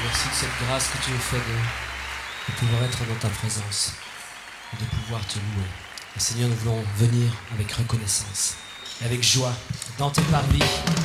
merci de cette grâce que tu nous fais de pouvoir être dans ta présence et de pouvoir te louer. Et Seigneur, nous voulons venir avec reconnaissance et avec joie dans tes parvis.